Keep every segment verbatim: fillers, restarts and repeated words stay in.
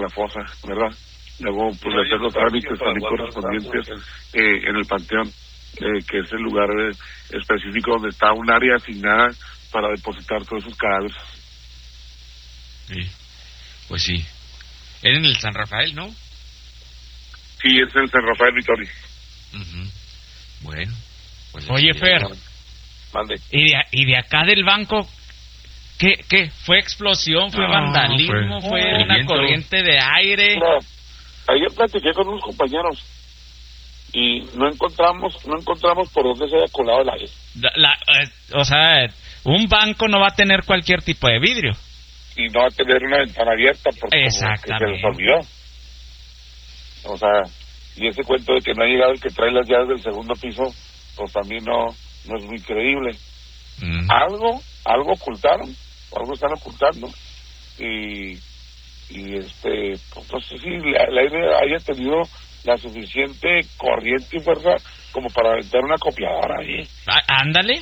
la fosa, ¿verdad? Luego, pues, de hacer los trámites también correspondientes eh, en el panteón, eh, que es el lugar eh, específico donde está un área asignada para depositar todos esos cadáveres. Sí, pues sí. Era en el San Rafael, ¿no? Sí, es el San Rafael Victoria. Uh-huh. Bueno. Pues oye, Fer, mande. ¿Y de, y de acá del banco, ¿qué? qué? ¿Fue explosión? ¿Fue no, vandalismo? ¿Fue, fue una viento. corriente de aire? No, ayer platiqué con unos compañeros y no encontramos no encontramos por dónde se haya colado el aire. La, la, eh, o sea, un banco no va a tener cualquier tipo de vidrio. Y no va a tener una ventana abierta porque exactamente. se les olvidó. O sea, y ese cuento de que no ha llegado el que trae las llaves del segundo piso, pues también no no es muy creíble. Mm. Algo, algo ocultaron, algo están ocultando. Y, y este, pues no sé si el aire haya tenido la suficiente corriente y fuerza como para aventar una copiadora ahí. Ándale.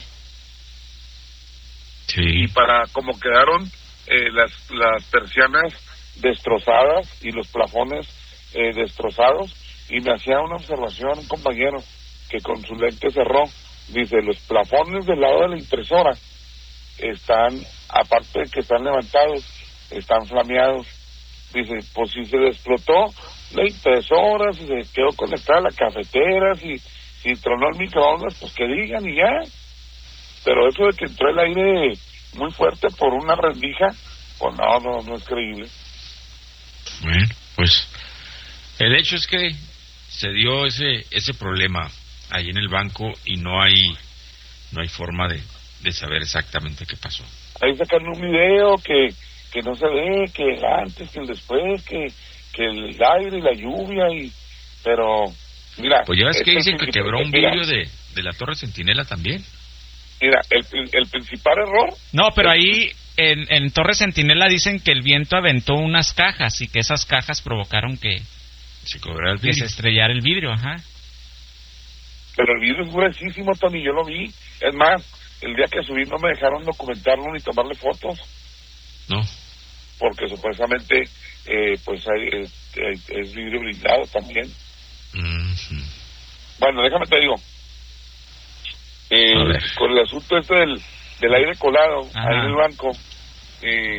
Sí. Y para, como quedaron eh, las, las persianas destrozadas y los plafones eh, destrozados, y me hacía una observación un compañero que con su lente cerró, dice, los plafones del lado de la impresora están, aparte de que están levantados, están flameados. Dice, pues si se explotó la impresora, si se quedó conectada a la cafetera, si, si tronó el microondas, pues que digan y ya. Pero eso de que entró el aire muy fuerte por una rendija, pues no, no, no es creíble. Bueno, pues el hecho es que se dio ese ese problema ahí en el banco y no hay no hay forma de, de saber exactamente qué pasó. Ahí sacan un video que que no se ve, que el antes, que el después, que que el aire y la lluvia, y pero mira, pues ya ves que dicen que quebró un vidrio de, de la Torre Centinela también. Mira, el, el principal error... No, pero ahí en, en Torre Centinela dicen que el viento aventó unas cajas y que esas cajas provocaron que se, el que se estrellara el vidrio, ajá. Pero el vidrio es gruesísimo, Tony, yo lo vi. Es más, el día que subí no me dejaron documentarlo ni tomarle fotos. No. Porque supuestamente, eh, pues hay, es, es vidrio blindado también. Mm-hmm. Bueno, déjame te digo. Eh, con el asunto este del, del aire colado, ajá, ahí en el banco, eh,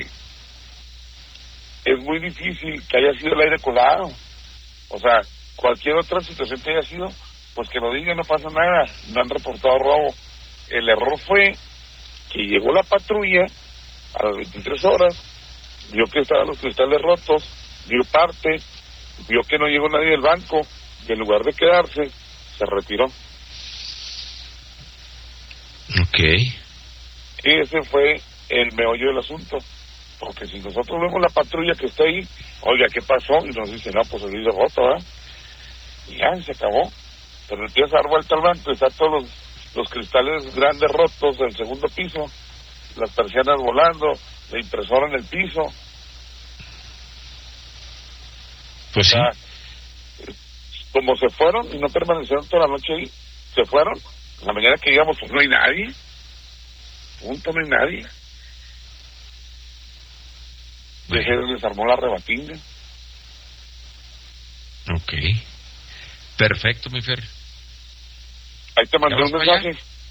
es muy difícil que haya sido el aire colado. O sea, cualquier otra situación que haya sido, pues que lo digan, no pasa nada, no han reportado robo. El error fue que llegó la patrulla a las veintitrés horas, vio que estaban los cristales rotos, vio parte, vio que no llegó nadie del banco, y en lugar de quedarse, se retiró. Ok. Ese fue el meollo del asunto, porque si nosotros vemos la patrulla que está ahí, oiga, ¿qué pasó? Y nos dice, no, pues el vidrio roto, ¿verdad? Y ya, se acabó. Pero empieza a dar vuelta al banco, están todos los, los cristales grandes rotos del segundo piso, las persianas volando, la impresora en el piso. Pues o sea, sí. Como se fueron y no permanecieron toda la noche ahí, se fueron. La mañana que llegamos, pues no hay nadie. Punto, no hay nadie. Bueno. Desarmó la rebatinga. Ok. Perfecto, mi Fer. Ahí te mandé un mensaje.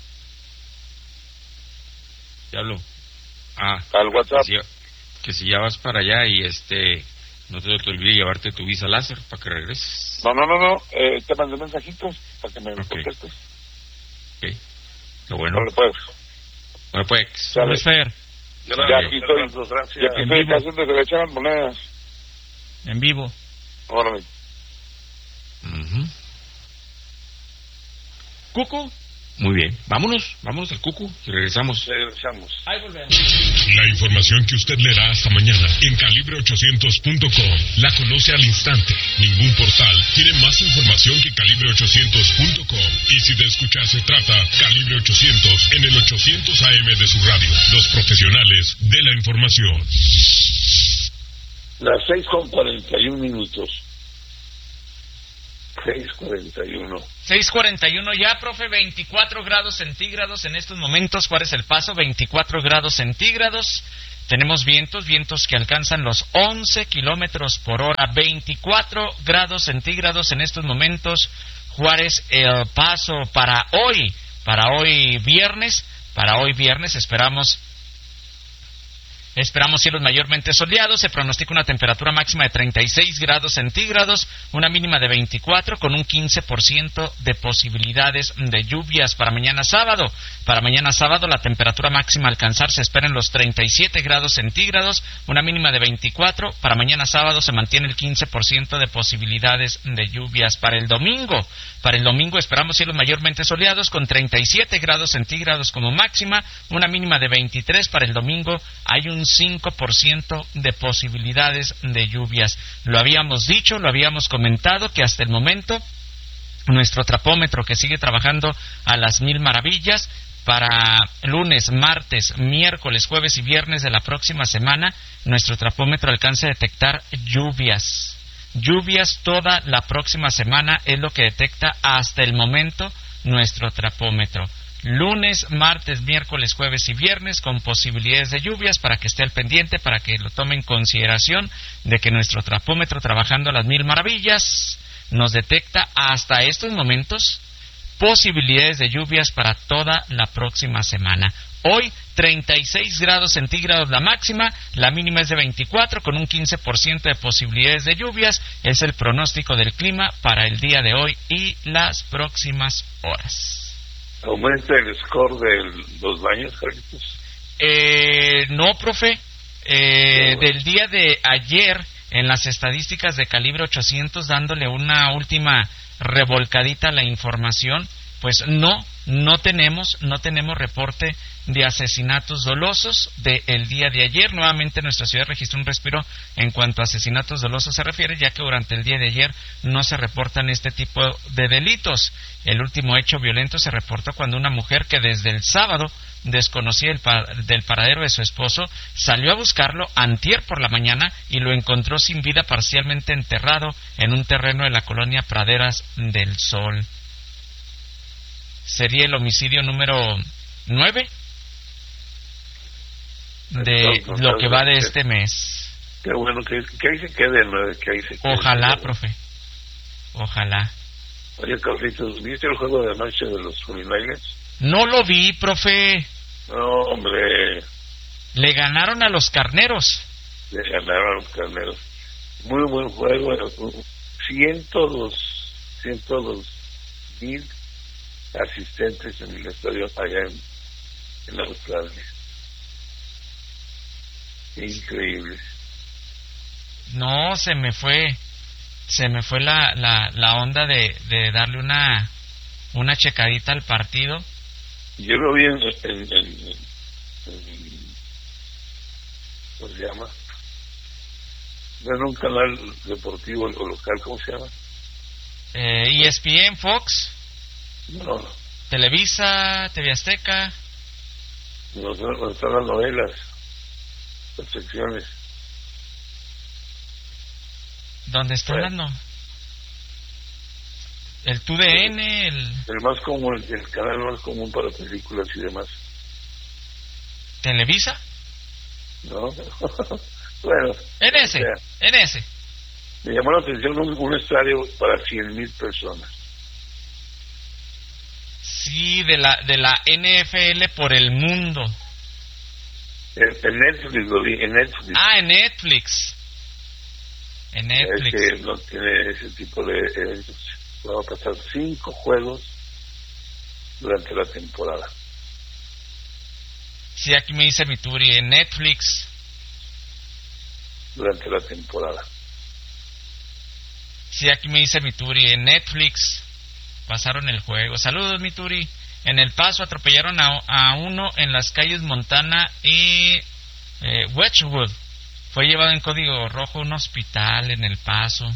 Ya hablo. Ah. Al WhatsApp. Que si, que si ya vas para allá y este... No te, te olvides llevarte tu visa láser para que regreses. No, no, no, no. Eh, te mandé mensajitos para que me okay. contestes. Ok. Lo bueno. No le puedes. Bueno, pues. ¿Sabes, Fer? Ya, ya aquí estoy. Gracias. Ya aquí estoy casi donde se le echan las monedas. En vivo. Órale. Uh-huh. Cucu. Muy bien. Vámonos. Vámonos al Cucu y regresamos. Regresamos. Ahí volvemos. La información que usted leerá hasta mañana en calibre ochocientos punto com la conoce al instante. Ningún portal tiene más información que calibre ochocientos punto com. Y si de escuchar se trata, Calibre ochocientos en el ochocientos A M de su radio. Los profesionales de la información. Las seis con cuarenta y un minutos. seis cuarenta y uno. seis cuarenta y uno ya, profe, veinticuatro grados centígrados en estos momentos. Juárez El Paso, veinticuatro grados centígrados. Tenemos vientos, vientos que alcanzan los once kilómetros por hora, veinticuatro grados centígrados en estos momentos. Juárez, El Paso, para hoy, para hoy viernes, para hoy viernes esperamos Esperamos cielos mayormente soleados. Se pronostica una temperatura máxima de treinta y seis grados centígrados, una mínima de veinticuatro, con un quince por ciento de posibilidades de lluvias para mañana sábado. Para mañana sábado la temperatura máxima a alcanzar se espera en los treinta y siete grados centígrados, una mínima de veinticuatro. Para mañana sábado se mantiene el quince por ciento de posibilidades de lluvias. Para el domingo, para el domingo esperamos cielos mayormente soleados con treinta y siete grados centígrados como máxima, una mínima de veintitrés. Para el domingo hay un cinco por ciento de posibilidades de lluvias. Lo habíamos dicho, lo habíamos comentado, que hasta el momento nuestro trapómetro, que sigue trabajando a las mil maravillas, para lunes, martes, miércoles, jueves y viernes de la próxima semana, nuestro trapómetro alcanza a detectar lluvias. Lluvias toda la próxima semana es lo que detecta hasta el momento nuestro trapómetro. Lunes, martes, miércoles, jueves y viernes con posibilidades de lluvias, para que esté al pendiente, para que lo tome en consideración de que nuestro trapómetro trabajando a las mil maravillas nos detecta hasta estos momentos posibilidades de lluvias para toda la próxima semana. Hoy treinta y seis grados centígrados la máxima, la mínima es de veinticuatro con un quince por ciento de posibilidades de lluvias. Es el pronóstico del clima para el día de hoy y las próximas horas. ¿Aumenta el score de los baños, Carlitos? Eh, no, profe. Eh, bueno. Del día de ayer, en las estadísticas de Calibre ochocientos, dándole una última revolcadita a la información, pues no, no tenemos, no tenemos reporte de asesinatos dolosos del día de ayer. Nuevamente nuestra ciudad registró un respiro en cuanto a asesinatos dolosos se refiere, ya que durante el día de ayer no se reportan este tipo de delitos. El último hecho violento se reportó cuando una mujer que desde el sábado desconocía el pa- del paradero de su esposo, salió a buscarlo antier por la mañana y lo encontró sin vida, parcialmente enterrado en un terreno de la colonia Praderas del Sol. Sería el homicidio número nueve de lo que va de este mes. Qué bueno, que, que ahí se quede el nueve, que ahí se quede. Ojalá, profe. Ojalá. Oye, Carlitos, ¿viste el juego de anoche de los cuarenta y nueve? No lo vi, profe. No, hombre. Le ganaron a los Carneros. Le ganaron a los Carneros. Muy buen juego. ciento dos, ciento dos mil asistentes en el estadio allá en, en Australia. Increíble. No, se me fue, se me fue la, la, la onda de, de darle una, una checadita al partido. Yo lo vi en, en, en, en ¿cómo se llama? En un canal deportivo o local, ¿cómo se llama? Eh, E S P N, Fox. No. Televisa, T V Azteca. No, no están las novelas, las secciones. ¿Dónde están las no? El T U D N, el... El más común, el canal más común para películas y demás. ¿Televisa? No. Bueno. En ese, o sea, en ese. Me llamó la atención un, un estadio para cien mil personas. Sí, de la de la N F L por el mundo. En, en Netflix lo vi, en Netflix. Ah, en Netflix. En Netflix. Es que no tiene ese tipo de eventos. Vamos a pasar cinco juegos durante la temporada. Sí, aquí me dice mi Turi, en Netflix. Durante la temporada. Sí, aquí me dice mi Turi, en Netflix. Pasaron el juego. Saludos, mi Turi. En El Paso atropellaron a, a uno en las calles Montana y eh, Wedgwood. Fue llevado en código rojo a un hospital en El Paso.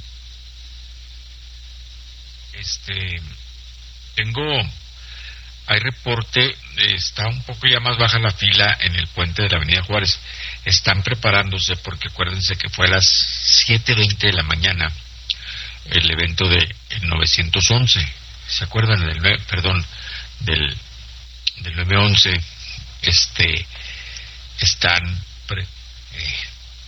Este, tengo, hay reporte, está un poco ya más baja la fila en el puente de la Avenida Juárez. Están preparándose porque acuérdense que fue a las siete veinte de la mañana el evento de el novecientos once. ¿Se acuerdan del, perdón, del, del nueve once? Este, están pre, eh,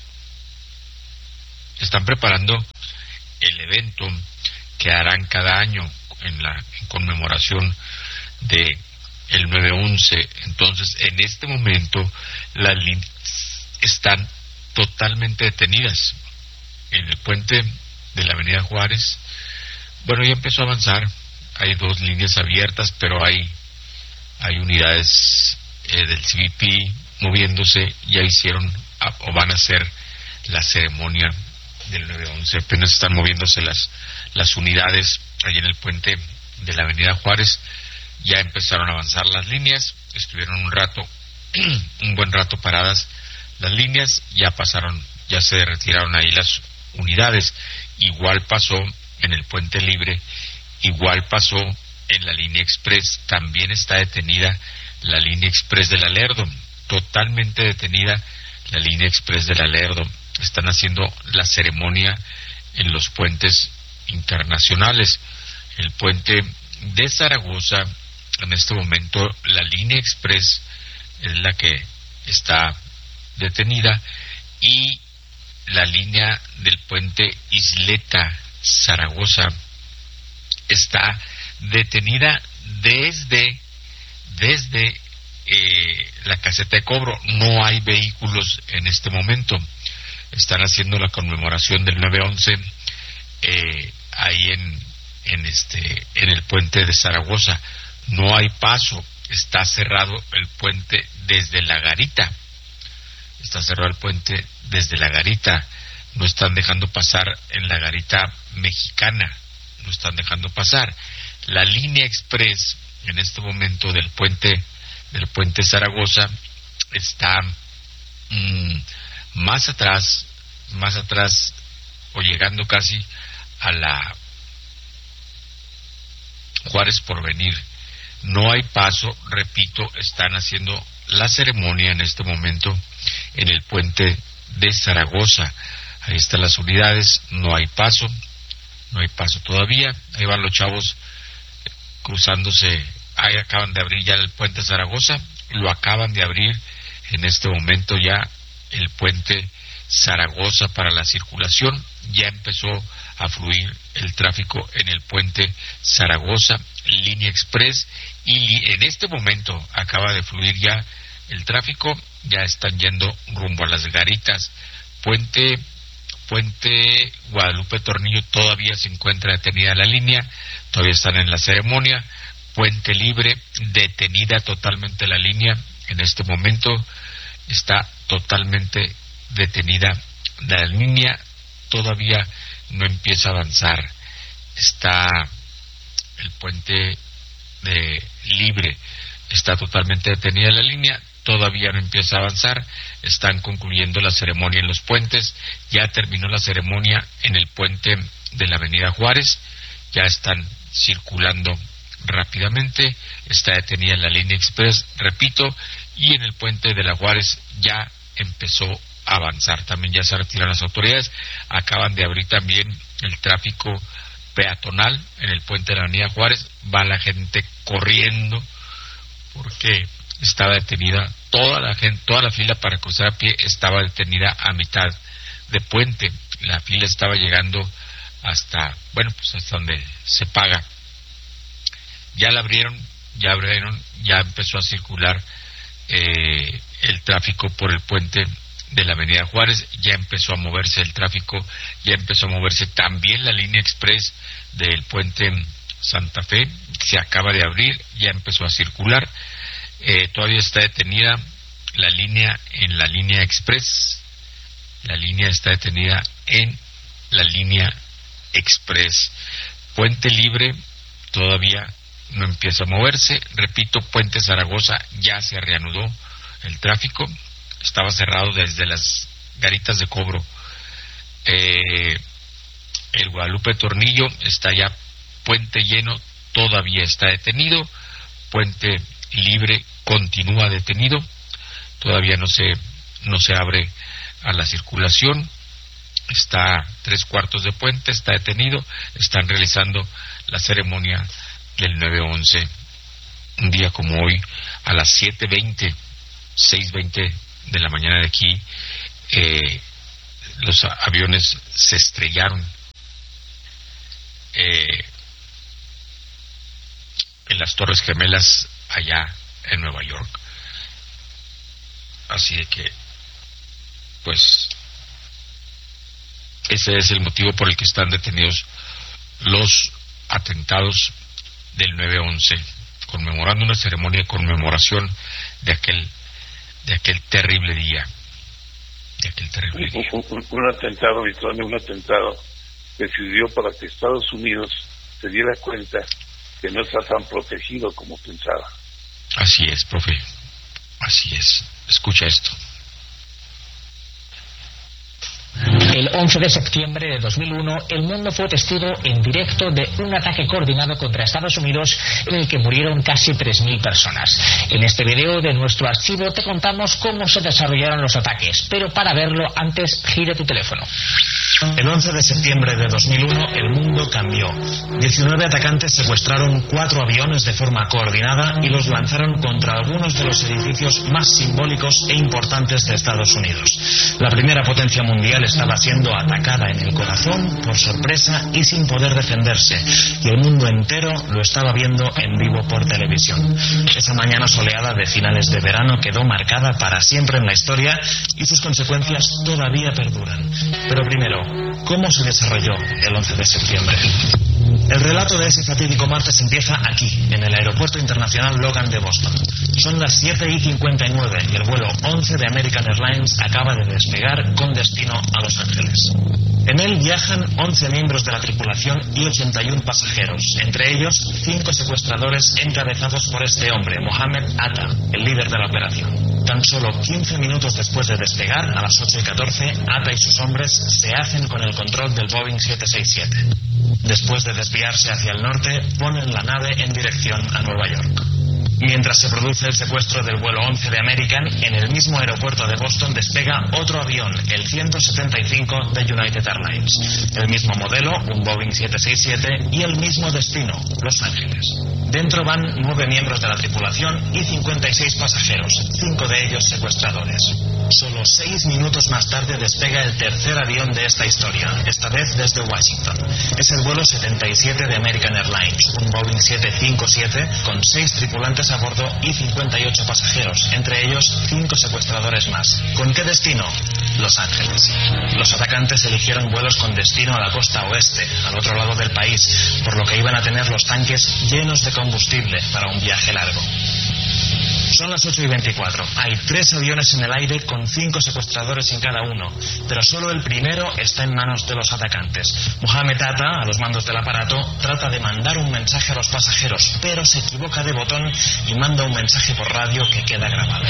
están preparando el evento que harán cada año en la en conmemoración de el nueve once. Entonces, en este momento las líneas están totalmente detenidas en el puente de la Avenida Juárez. Bueno, ya empezó a avanzar, hay dos líneas abiertas, pero hay hay unidades eh, del C B P moviéndose. Ya hicieron a, o van a hacer la ceremonia del nueve once. Apenas están moviéndose las las unidades allí en el puente de la Avenida Juárez. Ya empezaron a avanzar las líneas, estuvieron un rato, un buen rato paradas las líneas, ya pasaron, ya se retiraron ahí las unidades. Igual pasó en el Puente Libre, igual pasó en la línea Express. También está detenida la línea Express de la Lerdo, totalmente detenida la línea Express de la Lerdo. Están haciendo la ceremonia en los puentes internacionales. El puente de Zaragoza, en este momento la línea Express es la que está detenida, y la línea del puente Isleta Zaragoza está detenida desde desde eh, la caseta de cobro. No hay vehículos en este momento. Están haciendo la conmemoración del nueve once eh, ahí en en este en el puente de Zaragoza. No hay paso, está cerrado el puente desde la Garita. Está cerrado el puente desde la Garita. No están dejando pasar en la Garita Mexicana. No están dejando pasar. La línea Express en este momento del puente del puente Zaragoza está mmm, más atrás, más atrás o llegando casi a la Juárez Porvenir. No hay paso, repito, están haciendo la ceremonia en este momento en el puente de Zaragoza. Ahí están las unidades, no hay paso, no hay paso todavía. Ahí van los chavos cruzándose. Ahí acaban de abrir ya el puente Zaragoza, lo acaban de abrir en este momento ya el puente Zaragoza para la circulación. Ya empezó a fluir el tráfico en el puente Zaragoza, línea Express, y en este momento acaba de fluir ya el tráfico. Ya están yendo rumbo a las Garitas. Puente Puente Guadalupe Tornillo todavía se encuentra detenida la línea, todavía están en la ceremonia. Puente Libre, detenida totalmente la línea, en este momento está totalmente detenida la línea, todavía no empieza a avanzar. Está el puente de Libre, está totalmente detenida la línea, todavía no empieza a avanzar. Están concluyendo la ceremonia en los puentes. Ya terminó la ceremonia en el puente de la Avenida Juárez, ya están circulando rápidamente. Está detenida la línea Express, repito, y en el puente de la Juárez ya empezó a avanzar. También ya se retiran las autoridades. Acaban de abrir también el tráfico peatonal en el puente de la Avenida Juárez. Va la gente corriendo porque estaba detenida toda la gente, toda la fila para cruzar a pie estaba detenida a mitad de puente. La fila estaba llegando hasta, bueno, pues hasta donde se paga. Ya la abrieron, ya abrieron, ya empezó a circular eh, el tráfico por el puente de la Avenida Juárez, ya empezó a moverse el tráfico, ya empezó a moverse también la línea Express del puente Santa Fe, se acaba de abrir, ya empezó a circular. Eh, todavía está detenida la línea en la línea Express, la línea está detenida en la línea Express. Puente Libre todavía no empieza a moverse, repito, puente Zaragoza ya se reanudó el tráfico, estaba cerrado desde las Garitas de cobro. Eh, el Guadalupe Tornillo está ya puente lleno, todavía está detenido. Puente Libre continúa detenido, todavía no se no se abre a la circulación. Está tres cuartos de puente, está detenido. Están realizando la ceremonia del nueve once, un día como hoy, a las siete veinte, seis veinte de la mañana de aquí eh, los aviones se estrellaron eh, en las Torres Gemelas allá en Nueva York. Así de que, pues, ese es el motivo por el que están detenidos los atentados del nueve once, conmemorando una ceremonia de conmemoración de aquel de aquel terrible día. De aquel terrible día. Un, un, un atentado, Victoria, un atentado que sirvió para que Estados Unidos se diera cuenta que no está tan protegido como pensaba. Así es, profe. Así es. Escucha esto. El once de septiembre de dos mil uno, el mundo fue testigo en directo de un ataque coordinado contra Estados Unidos en el que murieron casi tres mil personas. En este video de nuestro archivo te contamos cómo se desarrollaron los ataques, pero para verlo antes gira tu teléfono. El once de septiembre de dos mil uno el mundo cambió. diecinueve atacantes secuestraron cuatro aviones de forma coordinada y los lanzaron contra algunos de los edificios más simbólicos e importantes de Estados Unidos. La primera potencia mundial estaba siendo atacada en el corazón, por sorpresa y sin poder defenderse, y el mundo entero lo estaba viendo en vivo por televisión. Esa mañana soleada de finales de verano quedó marcada para siempre en la historia y sus consecuencias todavía perduran. Pero primero, ¿cómo se desarrolló el once de septiembre? El relato de ese fatídico martes empieza aquí, en el Aeropuerto Internacional Logan de Boston. Son las siete y cincuenta y nueve y el vuelo once de American Airlines acaba de despegar con destino a Los Ángeles. En él viajan once miembros de la tripulación y ochenta y uno pasajeros, entre ellos cinco secuestradores encabezados por este hombre, Mohamed Atta, el líder de la operación. Tan solo quince minutos después de despegar, a las ocho y catorce, Atta y sus hombres se hacen con el control del Boeing siete seis siete. Después de desviarse hacia el norte, ponen la nave en dirección a Nueva York. Mientras se produce el secuestro del vuelo once de American, en el mismo aeropuerto de Boston despega otro avión, el ciento setenta y cinco de United Airlines. El mismo modelo, un Boeing siete seis siete, y el mismo destino, Los Ángeles. Dentro van nueve miembros de la tripulación y cincuenta y seis pasajeros, cinco de ellos secuestradores. Solo seis minutos más tarde despega el tercer avión de esta historia, esta vez desde Washington. Es el vuelo setenta y siete de American Airlines, un Boeing siete cinco siete con seis tripulantes a bordo y cincuenta y ocho pasajeros, entre ellos cinco secuestradores más. ¿Con qué destino? Los Ángeles. Los atacantes eligieron vuelos con destino a la costa oeste, al otro lado del país, por lo que iban a tener los tanques llenos de combustible para un viaje largo. Son las ocho y veinticuatro. Hay tres aviones en el aire con cinco secuestradores en cada uno, pero solo el primero está en manos de los atacantes. Mohamed Atta, a los mandos del aparato, trata de mandar un mensaje a los pasajeros, pero se equivoca de botón y manda un mensaje por radio que queda grabado.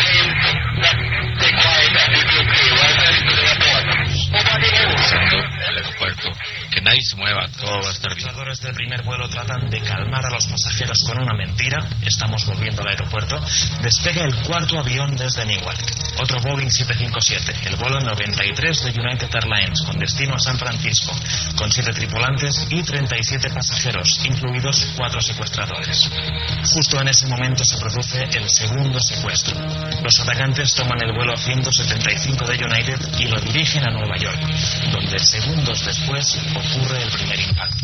Al aeropuerto, que nadie se mueva, todo va a estar bien. Los secuestradores del primer vuelo tratan de calmar a los pasajeros con una mentira. Estamos volviendo al aeropuerto. Despega el cuarto avión desde Newark, otro Boeing siete cinco siete, el vuelo noventa y tres de United Airlines, con destino a San Francisco, con siete tripulantes y treinta y siete pasajeros, incluidos cuatro secuestradores. Justo en ese momento se produce el segundo secuestro. Los atacantes toman el vuelo ciento setenta y cinco de United y lo dirigen a Nueva York, donde segundos después ocurre el primer impacto.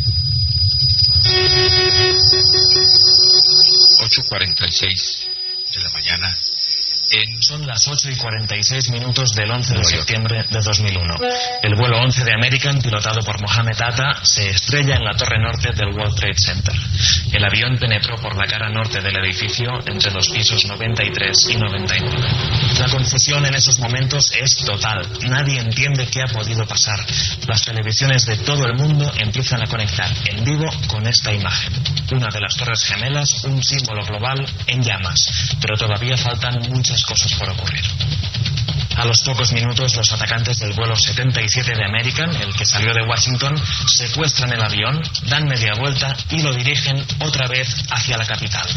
ocho cuarenta y seis de la mañana. En... Son las ocho y cuarenta y seis minutos del once de septiembre de dos mil uno. El vuelo once de American, pilotado por Mohamed Atta, se estrella en la torre norte del World Trade Center. El avión penetró por la cara norte del edificio entre los pisos noventa y tres y noventa y nueve. La confusión en esos momentos es total. Nadie entiende qué ha podido pasar. Las televisiones de todo el mundo empiezan a conectar en vivo con esta imagen. Una de las Torres Gemelas, un símbolo global en llamas. Pero todavía faltan muchas cosas por ocurrir. A los pocos minutos, los atacantes del vuelo setenta y siete de American, el que salió de Washington, secuestran el avión, dan media vuelta y lo dirigen otra vez hacia la capital.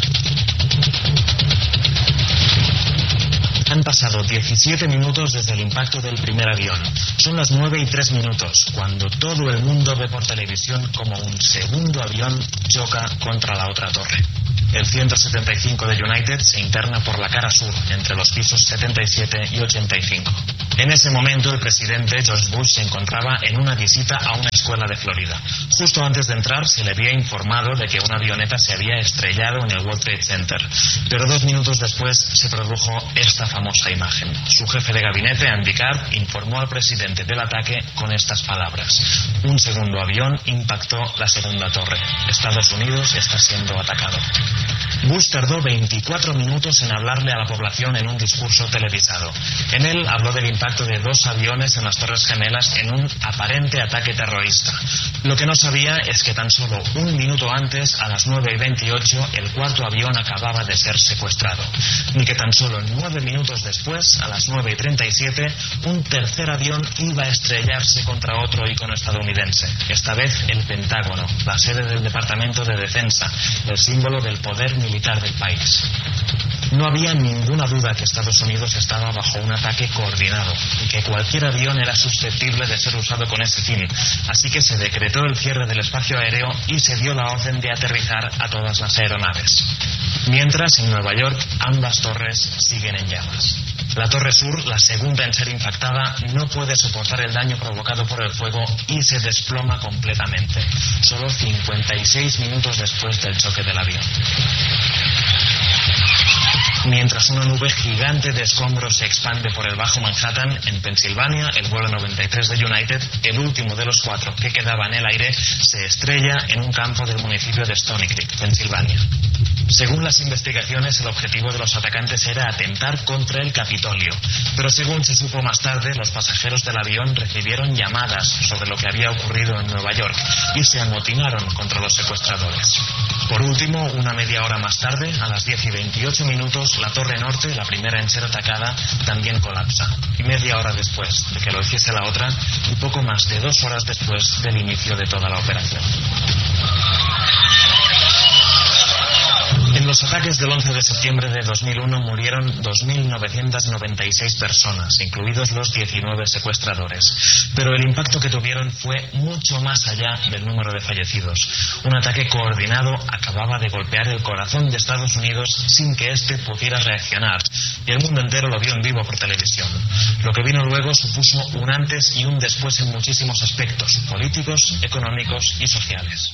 Han pasado diecisiete minutos desde el impacto del primer avión. Son las nueve y tres minutos, cuando todo el mundo ve por televisión como un segundo avión choca contra la otra torre. El ciento setenta y cinco de United se interna por la cara sur, entre los pisos setenta y siete y ochenta y cinco. En ese momento, el presidente George Bush se encontraba en una visita a una escuela de Florida. Justo antes de entrar, se le había informado de que una avioneta se había estrellado en el World Trade Center. Pero dos minutos después se produjo esta famosa imagen. Su jefe de gabinete, Andy Card, informó al presidente del ataque con estas palabras: un segundo avión impactó la segunda torre. Estados Unidos está siendo atacado. Bush tardó veinticuatro minutos en hablarle a la población en un discurso televisado. En él habló del impacto de dos aviones en las Torres Gemelas en un aparente ataque terrorista. Lo que no sabía es que tan solo un minuto antes, a las nueve y veintiocho, el cuarto avión acababa de ser secuestrado. Ni que tan solo nueve minutos después, a las nueve y treinta y siete, un tercer avión iba a estrellarse contra otro icono estadounidense. Esta vez el Pentágono, la sede del Departamento de Defensa, el símbolo del poder militar del país. No había ninguna duda que Estados Unidos estaba bajo un ataque coordinado y que cualquier avión era susceptible de ser usado con ese fin. Así que se decretó el cierre del espacio aéreo y se dio la orden de aterrizar a todas las aeronaves. Mientras, en Nueva York, ambas torres siguen en llamas. La Torre Sur, la segunda en ser impactada, no puede soportar el daño provocado por el fuego y se desploma completamente, solo cincuenta y seis minutos después del choque del avión. Mientras una nube gigante de escombros se expande por el Bajo Manhattan, en Pensilvania, el vuelo noventa y tres de United, el último de los cuatro que quedaba en el aire, se estrella en un campo del municipio de Stony Creek, Pensilvania. Según las investigaciones, el objetivo de los atacantes era atentar contra el Capitolio, pero según se supo más tarde, los pasajeros del avión recibieron llamadas sobre lo que había ocurrido en Nueva York y se amotinaron contra los secuestradores. Por último, una media hora más tarde, a las diez y veintiocho minutos, la Torre Norte, la primera en ser atacada, también colapsa. Y media hora después de que lo hiciese la otra, y poco más de dos horas después del inicio de toda la operación. En los ataques del once de septiembre de dos mil uno murieron dos mil novecientas noventa y seis personas, incluidos los diecinueve secuestradores. Pero el impacto que tuvieron fue mucho más allá del número de fallecidos. Un ataque coordinado acababa de golpear el corazón de Estados Unidos sin que éste pudiera reaccionar, y el mundo entero lo vio en vivo por televisión. Lo que vino luego supuso un antes y un después en muchísimos aspectos, políticos, económicos y sociales.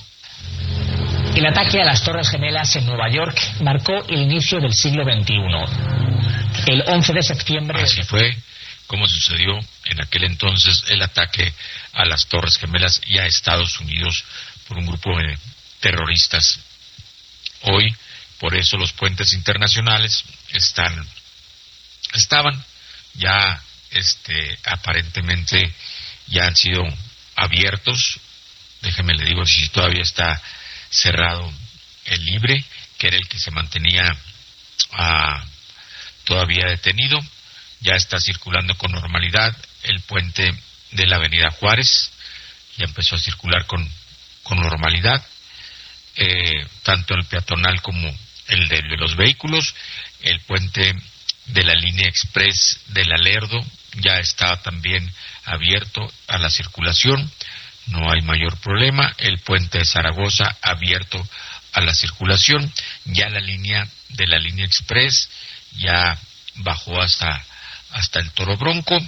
El ataque a las Torres Gemelas en Nueva York marcó el inicio del siglo veintiuno. El once de septiembre... Así fue como sucedió en aquel entonces el ataque a las Torres Gemelas y a Estados Unidos por un grupo de terroristas. Hoy, por eso los puentes internacionales están, estaban ya, este, aparentemente ya han sido abiertos. Déjeme le digo si todavía está cerrado el Libre, que era el que se mantenía ah, todavía detenido. Ya está circulando con normalidad el puente de la Avenida Juárez, ya empezó a circular con, con normalidad, eh, tanto el peatonal como el de los vehículos. El puente de la línea express del Alerdo ya está también abierto a la circulación. No hay mayor problema. El puente de Zaragoza abierto a la circulación. Ya la línea de la línea express ya bajó hasta, hasta el Toro Bronco.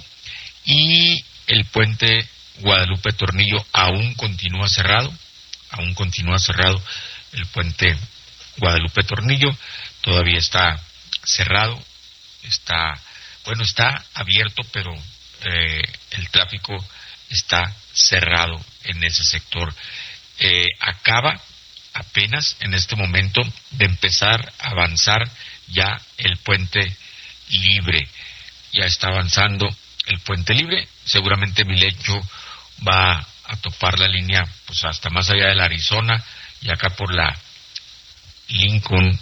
Y el puente Guadalupe Tornillo aún continúa cerrado. Aún continúa cerrado el puente Guadalupe Tornillo. Todavía está cerrado. Está, bueno, está abierto, pero eh, el tráfico está cerrado en ese sector. Eh, acaba apenas en este momento de empezar a avanzar ya el puente Libre. Ya está avanzando el puente Libre. Seguramente mi lecho va a topar la línea pues hasta más allá de la Arizona y acá por la Lincoln,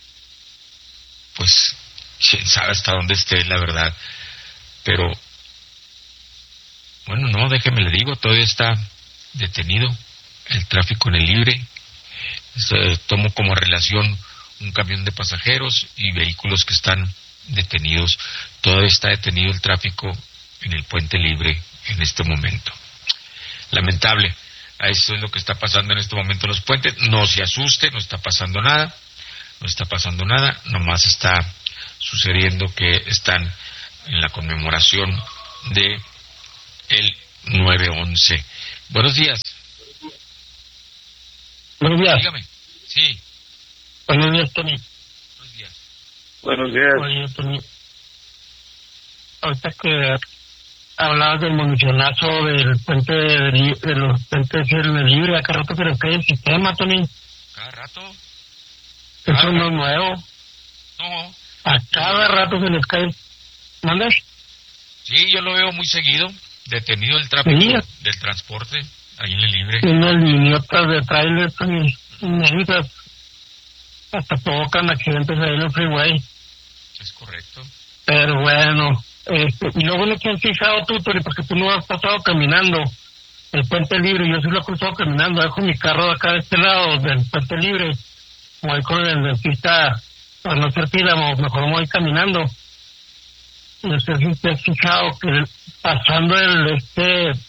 pues quién sabe hasta dónde esté, la verdad. Pero bueno, no, déjeme le digo, todavía está detenido el tráfico en el Libre. Eh, tomo como relación un camión de pasajeros y vehículos que están detenidos. Todavía está detenido el tráfico en el puente Libre en este momento. Lamentable. Eso es lo que está pasando en este momento en los puentes. No se asuste, no está pasando nada. No está pasando nada. Nomás está sucediendo que están en la conmemoración de el nueve once. Buenos días. Buenos días. Dígame. Sí. Buenos días, Tony. Buenos días. Buenos días. Oye, Tony. Ahorita que hablabas del municionazo del puente de, li- de los puentes del libre, acá rato se les cae el sistema, Tony. ¿Cada rato? Eso Cada no rato. es nuevo. No. A cada rato se les cae. ¿Mandas? Sí, yo lo veo muy seguido. Detenido el tráfico Sí. del transporte ahí en el libre. Unas liniotas de trailer, Tony. Negritas. Hasta provocan accidentes ahí en el freeway. Es correcto. Pero bueno, este, y luego no te has fijado tú, Tony, porque tú no has pasado caminando el puente libre. Yo sí lo he cruzado caminando. Dejo mi carro de acá de este lado del puente libre. Voy con el dentista para no hacer fila, o mejor me voy caminando. No sé si te has fijado que pasando el este eh,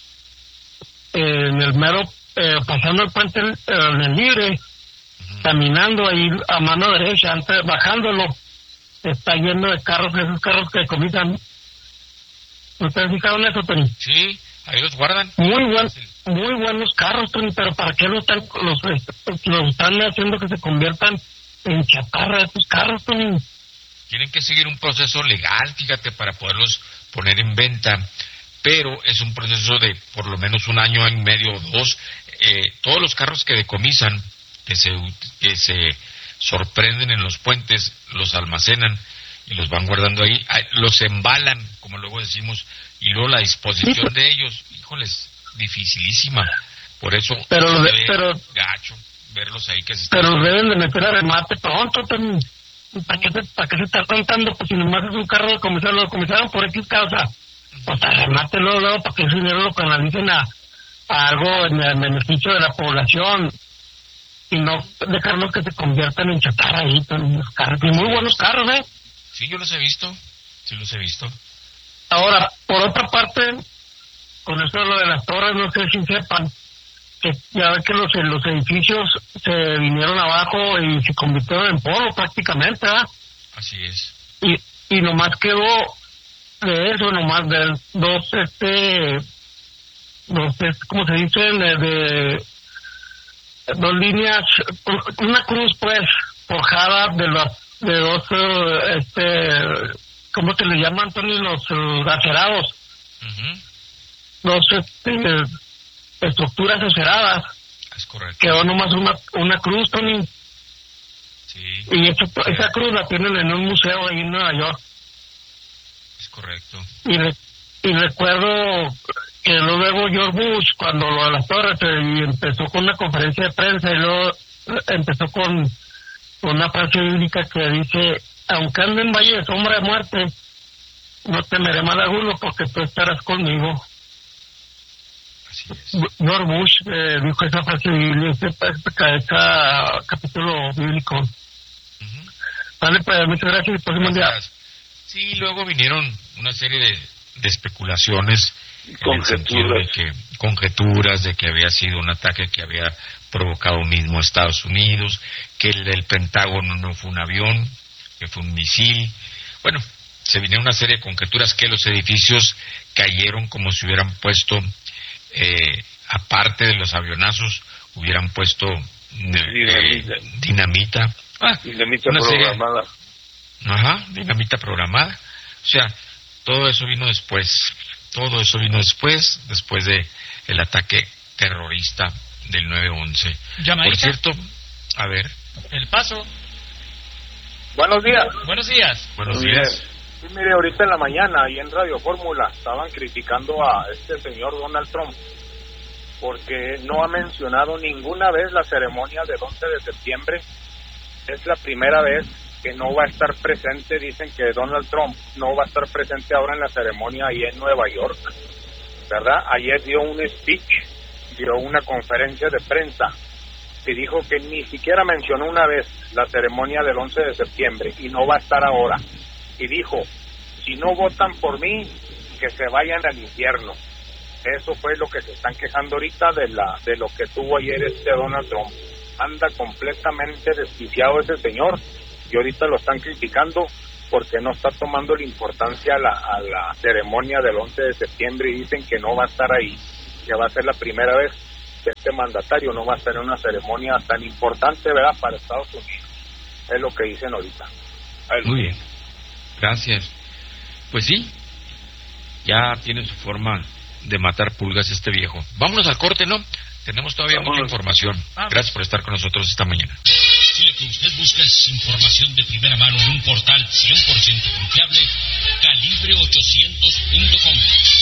en el mero eh, pasando el puente eh, en el libre, Ujú. caminando ahí a mano derecha, antes bajándolo, está lleno de carros, esos carros que comienzan. ¿No te has fijado en eso, Tony? Sí, ahí los guardan. Muy buen, muy buenos carros, Tony, pero ¿para qué los están, los, los están haciendo que se conviertan en chatarra estos carros, Tony? Tienen que seguir un proceso legal, fíjate, para poderlos poner en venta, pero es un proceso de por lo menos un año y medio o dos. Eh, todos los carros que decomisan, que se, que se sorprenden en los puentes, los almacenan y los van guardando ahí, ah, los embalan, como luego decimos, y luego la disposición de ellos, híjoles, dificilísima. Por eso Pero, se de- ve pero, gacho verlos ahí que se están... pero deben de meter a remate pronto, Tony. ¿Para qué, se, ¿Para qué se está contando? Pues si nomás es un carro de comisario, lo comisaron por X causa. Pues arremátelo luego para que ese dinero lo canalicen a, a algo en el beneficio de la población y no dejarlos que se conviertan en chatarra ahí, Tony, los carros. Y muy buenos carros, ¿eh? Sí, yo los he visto, sí los he visto. Ahora, por otra parte, con eso de lo de las torres, no sé si sepan, que ya ven que los, los edificios se vinieron abajo y se convirtieron en polvo prácticamente, ¿verdad? Así es. Y, y nomás quedó de eso, nomás de dos, este, dos, este, ¿cómo se dice? De, de dos líneas, una cruz, pues, forjada de las, de dos, eh, este, ¿cómo se le llaman, Tony? Los uh, acerados. Ujú. Dos, este, estructuras aceradas. Es correcto. Quedó nomás una, una cruz, Tony. Sí, Y esa, esa cruz la tienen en un museo ahí en Nueva York. es correcto. Y, re- y recuerdo que luego George Bush, cuando lo de las torres, eh, y empezó con una conferencia de prensa y luego eh, empezó con una frase bíblica que dice: aunque ande en valle de sombra de muerte, no temeré mal alguno porque tú estarás conmigo. Así es. George Bush eh, dijo esa frase bíblica, ese, ese capítulo bíblico. Ujú. Vale, pues muchas gracias y próximo día. Gracias. Sí, luego vinieron una serie de, de especulaciones en el sentido de que conjeturas de que había sido un ataque que había provocado mismo Estados Unidos, que el del Pentágono no fue un avión, que fue un misil. Bueno, se vinieron una serie de conjeturas que los edificios cayeron como si hubieran puesto, eh, aparte de los avionazos, hubieran puesto eh, Dinamita. eh, dinamita. Ah, Dinamita una serie- programada. Ajá, dinamita programada. O sea, todo eso vino después. Todo eso vino después, después de el ataque terrorista del nueve once. Llamadita. Por cierto, a ver, El Paso. Buenos días. Buenos días. buenos Muy días. Sí, mire, ahorita en la mañana, ahí en Radio Fórmula, estaban criticando a este señor Donald Trump porque no ha mencionado ninguna vez la ceremonia del once de septiembre. Es la primera vez que no va a estar presente. Dicen que Donald Trump no va a estar presente ahora en la ceremonia ahí en Nueva York, ¿verdad? Ayer dio un speech, dio una conferencia de prensa y dijo que ni siquiera mencionó una vez la ceremonia del once de septiembre y no va a estar ahora. Y dijo: si no votan por mí, que se vayan al infierno. Eso fue lo que se están quejando ahorita de la de lo que tuvo ayer este Donald Trump. Anda completamente desquiciado ese señor y ahorita lo están criticando porque no está tomando la importancia a la, a la ceremonia del once de septiembre y dicen que no va a estar ahí, que va a ser la primera vez que este mandatario no va a estar en una ceremonia tan importante, ¿verdad?, para Estados Unidos. Es lo que dicen ahorita. Muy bien, gracias. Pues sí, ya tiene su forma de matar pulgas este viejo. Vámonos al corte, ¿no? Tenemos todavía Vámonos. mucha información. Gracias por estar con nosotros esta mañana. Si lo que usted busca es información de primera mano en un portal cien por ciento confiable, calibre ochocientos punto com.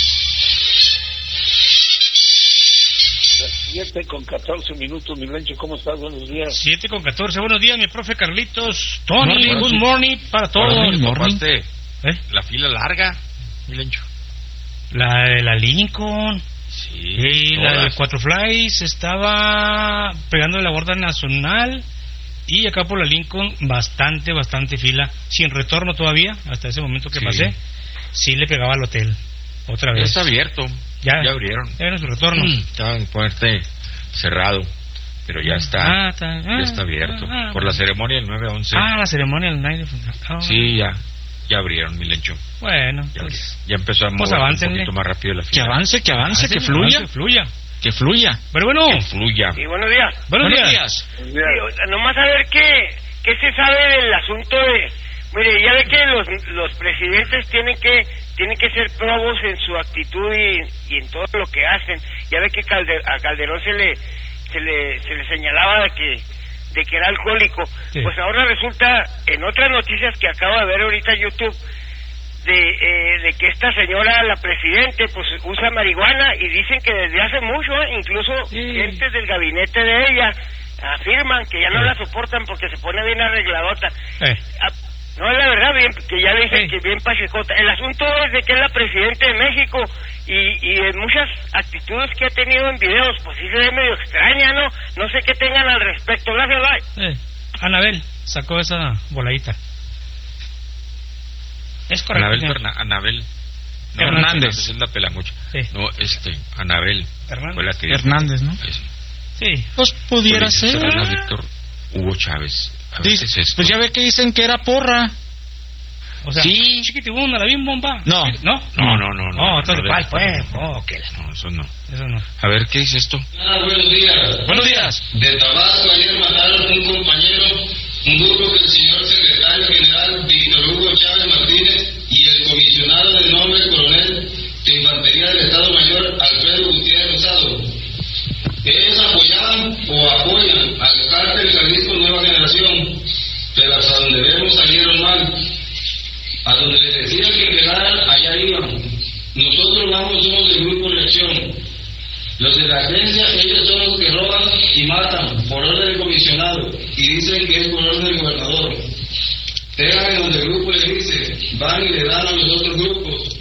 siete con catorce minutos, mi Lencho, ¿cómo estás? Buenos días. siete con catorce, buenos días, mi profe Carlitos. Tony, morning, good morning para todos. Morning, morning. ¿Eh? La fila larga, mi Lencho. La de la Lincoln. Sí. Y todas. La de Cuatro Flies estaba pegando la borda nacional. Y acá por la Lincoln, bastante, bastante fila. Sin retorno todavía, hasta ese momento que sí. pasé. Sí le pegaba al hotel. Otra vez. Ya está abierto. Ya, ya abrieron. Ya vino su retorno. Mm, estaba en fuerte cerrado, pero ya está, ah, está ah, ya está abierto. Ah, ah, por la ceremonia del nueve once. Ah, la ceremonia del nueve. Oh. Sí, ya, ya abrieron, mi Lencho. Bueno, ya, pues, ya empezó a mover pues un poquito más rápido la fila. Que avance, que avance, avance que fluya. Que fluya. Que fluya. Pero bueno. Que fluya. Sí, buenos días. Buenos, buenos días. días. Sí, nomás a ver qué, qué se sabe del asunto de... Mire, ya ve que los, los presidentes tienen que tienen que ser probos en su actitud y, y en todo lo que hacen. Ya ve que Calder, a Calderón se le se le se le señalaba de que de que era alcohólico. Sí. Pues ahora resulta, en otras noticias que acabo de ver ahorita en YouTube, de eh, de que esta señora, la presidente, pues usa marihuana, y dicen que desde hace mucho, ¿eh? Incluso sí. gente del gabinete de ella afirman que ya no sí. la soportan porque se pone bien arregladota. Sí. A, No, es la verdad, bien, que ya le dije sí. que bien pachecota. El asunto es de que es la presidenta de México y, y en muchas actitudes que ha tenido en videos, pues sí se ve medio extraña, ¿no? No sé qué tengan al respecto. Gracias, bye. Eh, Anabel sacó esa voladita. Es correcto. Anabel, Perna, Anabel no, Hernández. Es la pelamucha. Sí. No, este, Anabel. Hernández. Fue la que Hernández, ¿no? Es, sí. Pues pudiera ser. Víctor Hugo Chávez. Dice, es pues ya ve que dicen que era porra. O sea, sí. Chiquitibunda, la bien bomba. No. ¿No? No, no, no. No, entonces, ¿cuál fue? No, no, eso no. Eso no. A ver, ¿qué dice esto? Ah, buenos días. Buenos días. De Tabasco ayer mataron un compañero, un grupo que el señor secretario general Víctor Hugo Chávez Martínez y el comisionado de nombre coronel de Infantería del Estado Mayor Alfredo Gutiérrez Rosado. Ellos apoyaban o apoyan al cártel Jalisco Nueva Generación, pero hasta donde vemos salieron mal. A donde les decían que quedaran, allá iban. Nosotros vamos, somos del grupo Reacción. Los de la agencia, ellos son los que roban y matan por orden del comisionado y dicen que es por orden del gobernador. Téganme donde el grupo les dice, van y le dan a los otros grupos.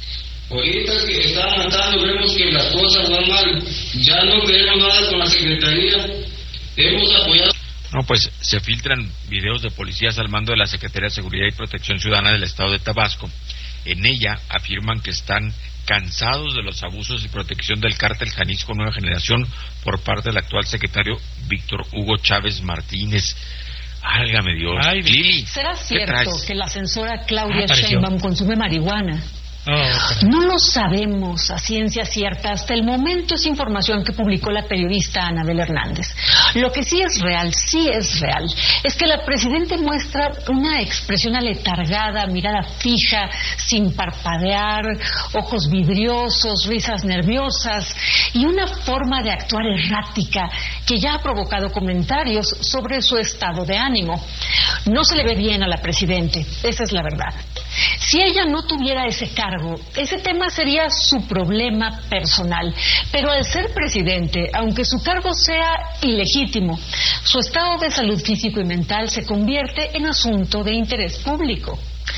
Ahorita que están matando vemos que las cosas van mal. Ya no queremos nada con la Secretaría. Hemos apoyado. No, pues se filtran videos de policías al mando de la Secretaría de Seguridad y Protección Ciudadana del Estado de Tabasco. En ella afirman que están cansados de los abusos y protección del cártel Jalisco Nueva Generación por parte del actual secretario Víctor Hugo Chávez Martínez. Álgame Dios. Ay, Lili, ¿será cierto que la censora Claudia ah, Sheinbaum consume marihuana? Oh, okay. No lo sabemos a ciencia cierta. Hasta el momento es información que publicó la periodista Anabel Hernández. Lo que sí es real, sí es real, es que la presidenta muestra una expresión aletargada, mirada fija, sin parpadear, ojos vidriosos, risas nerviosas y una forma de actuar errática que ya ha provocado comentarios sobre su estado de ánimo. No se le ve bien a la presidenta, esa es la verdad. Si ella no tuviera ese cargo, ese tema sería su problema personal. Pero al ser presidente, aunque su cargo sea ilegítimo, su estado de salud físico y mental se convierte en asunto de interés público.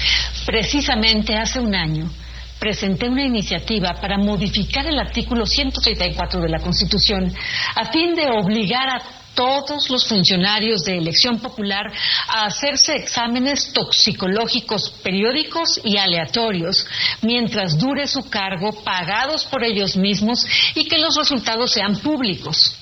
Precisamente hace un año, presenté una iniciativa para modificar el artículo ciento treinta y cuatro de la Constitución a fin de obligar a todos los funcionarios de elección popular a hacerse exámenes toxicológicos periódicos y aleatorios mientras dure su cargo, pagados por ellos mismos, y que los resultados sean públicos.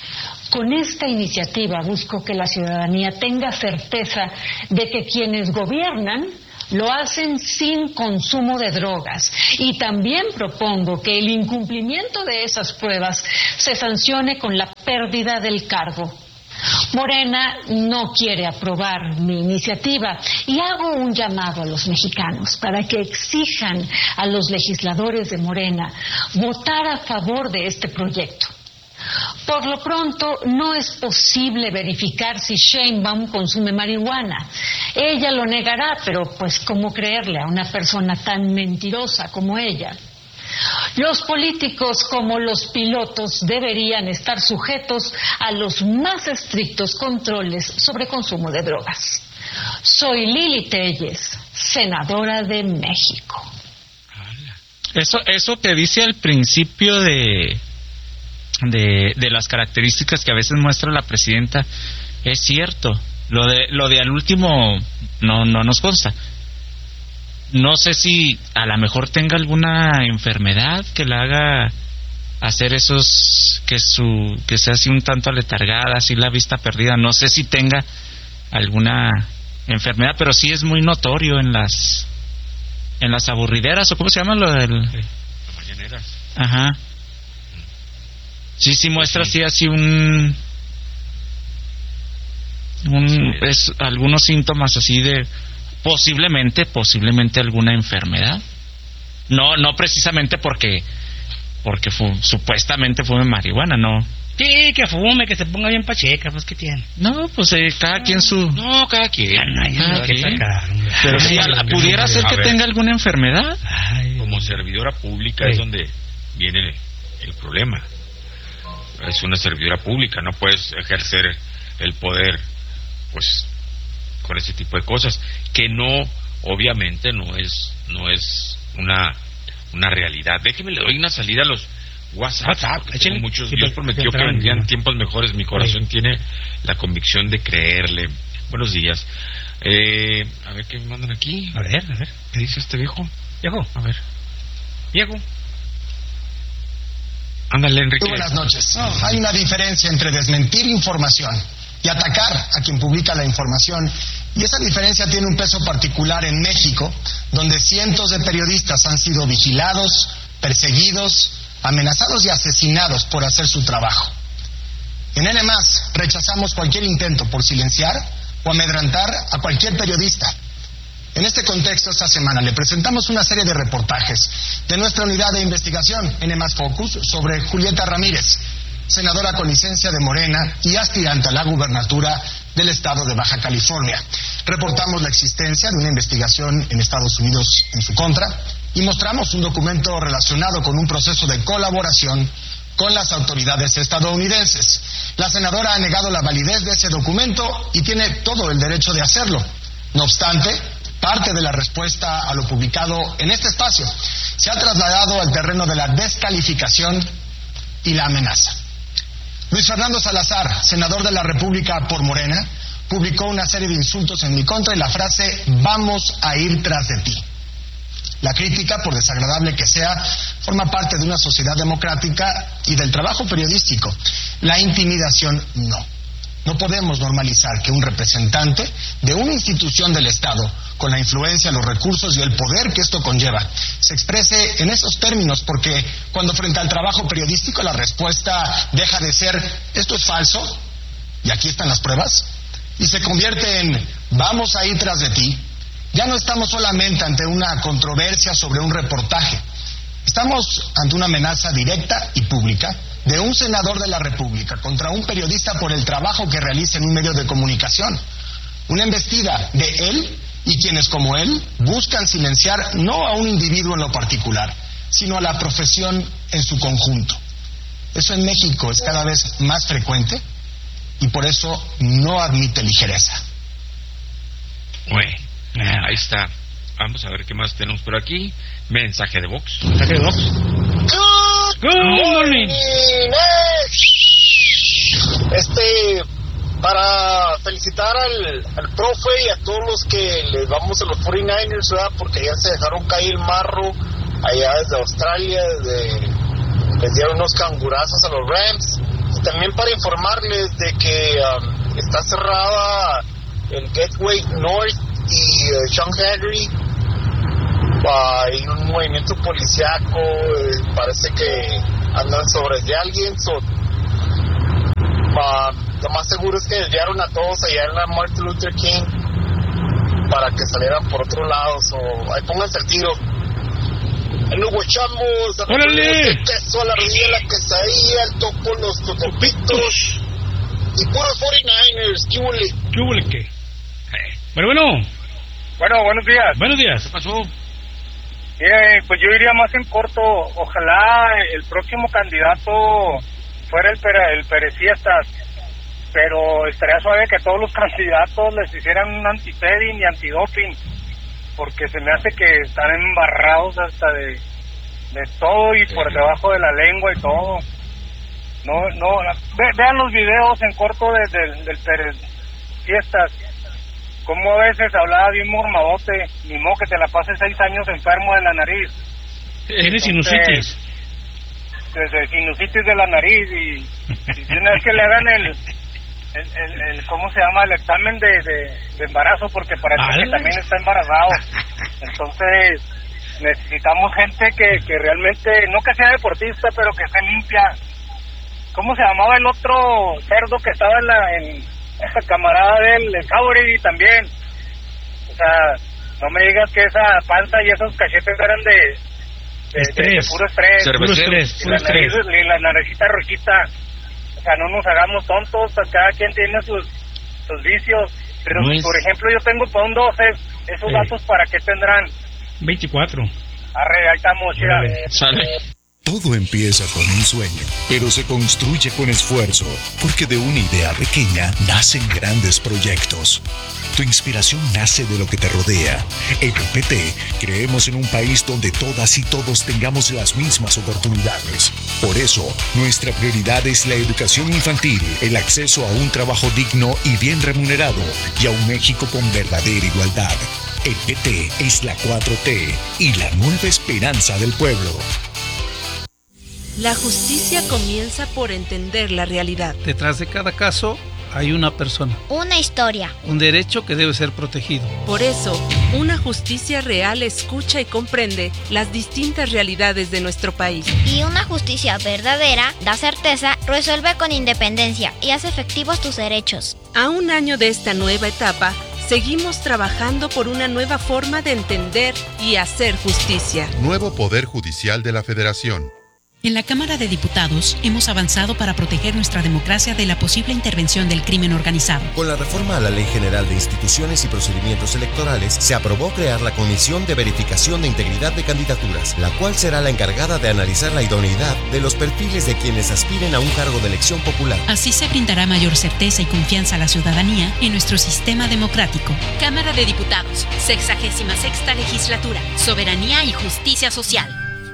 Con esta iniciativa busco que la ciudadanía tenga certeza de que quienes gobiernan lo hacen sin consumo de drogas. Y también propongo que el incumplimiento de esas pruebas se sancione con la pérdida del cargo. Morena no quiere aprobar mi iniciativa y hago un llamado a los mexicanos para que exijan a los legisladores de Morena votar a favor de este proyecto. Por lo pronto, no es posible verificar si Sheinbaum consume marihuana. Ella lo negará, pero pues ¿cómo creerle a una persona tan mentirosa como ella? Los políticos, como los pilotos, deberían estar sujetos a los más estrictos controles sobre consumo de drogas. Soy Lili Telles, senadora de México. Eso, eso que dice al principio de, de, de las características que a veces muestra la presidenta, es cierto. Lo de, lo de al último no, no nos consta. No sé si a lo mejor tenga alguna enfermedad que la haga hacer esos, que su que sea así un tanto aletargada, así la vista perdida. No sé si tenga alguna enfermedad, pero sí es muy notorio en las en las aburrideras, o cómo se llama lo del... Sí, las mañaneras. Ajá. Sí, sí muestra así así un un sí. es algunos síntomas así de posiblemente posiblemente alguna enfermedad. No no precisamente porque porque fu, supuestamente fume marihuana, no. Sí, que fume, que se ponga bien pacheca, pues ¿qué tiene? No, pues eh, cada no, quien su... No, cada quien. Ay, cada no, quien. Sacar, pero si sí, pudiera ser que ver, tenga alguna enfermedad. Ay, como servidora pública sí. Es donde viene el problema. Es una servidora pública, no puedes ejercer el poder, pues, con ese tipo de cosas, que no, obviamente, no es no es una una realidad. Déjeme, le doy una salida a los WhatsApp. WhatsApp tengo muchos. Sí, Dios prometió que vendrían tiempos mejores. Mi corazón sí. tiene la convicción de creerle. Buenos días. Eh, a ver qué me mandan aquí. A ver, a ver. ¿Qué dice este viejo? Viejo. A ver. Viejo. Ándale, Enrique. Buenas noches. Oh. Hay una diferencia entre desmentir información y atacar a quien publica la información. Y esa diferencia tiene un peso particular en México, donde cientos de periodistas han sido vigilados, perseguidos, amenazados y asesinados por hacer su trabajo. En N más, rechazamos cualquier intento por silenciar o amedrentar a cualquier periodista. En este contexto, esta semana le presentamos una serie de reportajes de nuestra unidad de investigación, N más Focus, sobre Julieta Ramírez, senadora con licencia de Morena y aspirante a la gubernatura del estado de Baja California. Reportamos la existencia de una investigación en Estados Unidos en su contra y mostramos un documento relacionado con un proceso de colaboración con las autoridades estadounidenses. La senadora ha negado la validez de ese documento y tiene todo el derecho de hacerlo. No obstante, parte de la respuesta a lo publicado en este espacio se ha trasladado al terreno de la descalificación y la amenaza. Luis Fernando Salazar, senador de la República por Morena, publicó una serie de insultos en mi contra y la frase "vamos a ir tras de ti". La crítica, por desagradable que sea, forma parte de una sociedad democrática y del trabajo periodístico. La intimidación no. No podemos normalizar que un representante de una institución del Estado, con la influencia, los recursos y el poder que esto conlleva, se exprese en esos términos, porque cuando frente al trabajo periodístico la respuesta deja de ser "esto es falso", y aquí están las pruebas, y se convierte en "vamos a ir tras de ti", ya no estamos solamente ante una controversia sobre un reportaje. Estamos ante una amenaza directa y pública de un senador de la República contra un periodista por el trabajo que realiza en un medio de comunicación. Una embestida de él y quienes como él buscan silenciar no a un individuo en lo particular, sino a la profesión en su conjunto. Eso en México es cada vez más frecuente y por eso no admite ligereza. Bueno, ahí está. Vamos a ver qué más tenemos por aquí. Mensaje de Vox. Mensaje de Vox. Good morning. Este, para felicitar al, al profe y a todos los que les vamos a los cuarenta y nueve ers, ¿verdad? Porque ya se dejaron caer el marro allá desde Australia, desde, les dieron unos cangurazos a los Rams. Y también para informarles de que um, está cerrada el Gateway North y uh, Sean Henry. Uh, hay un movimiento policíaco, eh, parece que andan sobre de alguien. So, uh, lo más seguro es que desviaron a todos allá en la Martin Luther King para que salieran por otro lado. So, ahí pónganse el tiro. Nos guachamos, ¡órale! Queso a la rodilla, la quesadilla, el topo, los totopitos y puros cuarenta y nueve ers. ¿Qué huele? ¿Qué huele qué? Bueno, bueno. Bueno, buenos días. Buenos días. ¿Qué pasó? Mire, pues yo iría más en corto. Ojalá el próximo candidato fuera el, Pere, el Pérez Fiestas, pero estaría suave que todos los candidatos les hicieran un antipeding y antidoping, porque se me hace que están embarrados hasta de, de todo y por debajo de la lengua y todo. No, no, ve, vean los videos en corto de, de, del Pérez Fiestas, como a veces hablaba bien mormadote, ni modo que te la pases seis años enfermo de la nariz. Tiene sinusitis. Desde sinusitis de la nariz y, y de una vez que le hagan el, el, el, el ¿cómo se llama? El examen de, de, de embarazo, porque parece ¿Al? que también está embarazado. Entonces necesitamos gente que, que realmente, no que sea deportista, pero que se limpia. ¿Cómo se llamaba el otro cerdo que estaba en la en esa camarada de él, el Jauregui también? O sea, no me digas que esa panza y esos cachetes eran de, de, estrés. de, de puro estrés. Puro estrés, y, puro la nariz, estrés. y la naricita rojita. O sea, no nos hagamos tontos, cada quien tiene sus, sus vicios. Pero, no es... por ejemplo, yo tengo para un doce, esos sí. datos, ¿para qué tendrán? veinticuatro. Arre, ahí estamos, ya. Sale. Todo empieza con un sueño, pero se construye con esfuerzo, porque de una idea pequeña nacen grandes proyectos. Tu inspiración nace de lo que te rodea. En el P T creemos en un país donde todas y todos tengamos las mismas oportunidades. Por eso, nuestra prioridad es la educación infantil, el acceso a un trabajo digno y bien remunerado, y a un México con verdadera igualdad. El P T es la cuatro T y la nueva esperanza del pueblo. La justicia comienza por entender la realidad. Detrás de cada caso hay una persona. Una historia. Un derecho que debe ser protegido. Por eso, una justicia real escucha y comprende las distintas realidades de nuestro país. Y una justicia verdadera da certeza, resuelve con independencia y hace efectivos tus derechos. A un año de esta nueva etapa, seguimos trabajando por una nueva forma de entender y hacer justicia. Nuevo Poder Judicial de la Federación. En la Cámara de Diputados hemos avanzado para proteger nuestra democracia de la posible intervención del crimen organizado. Con la reforma a la Ley General de Instituciones y Procedimientos Electorales, se aprobó crear la Comisión de Verificación de Integridad de Candidaturas, la cual será la encargada de analizar la idoneidad de los perfiles de quienes aspiren a un cargo de elección popular. Así se brindará mayor certeza y confianza a la ciudadanía en nuestro sistema democrático. Cámara de Diputados, sexagésima sexta legislatura, soberanía y justicia social.